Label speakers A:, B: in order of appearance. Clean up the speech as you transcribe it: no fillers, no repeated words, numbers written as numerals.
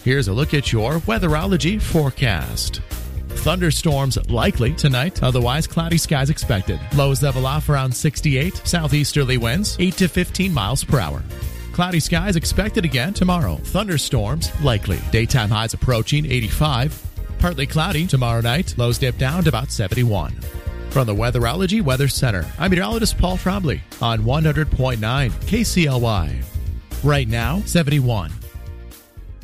A: Here's a look at your weatherology forecast. Thunderstorms likely tonight, otherwise cloudy skies expected. Lows level off around 68, southeasterly winds 8 to 15 miles per hour. Cloudy skies expected again tomorrow. Thunderstorms likely. Daytime highs approaching 85. Partly cloudy tomorrow night. Lows dip down to about 71. From the Weatherology Weather Center, I'm meteorologist Paul Trombley on 100.9 KCLY. Right now, 71.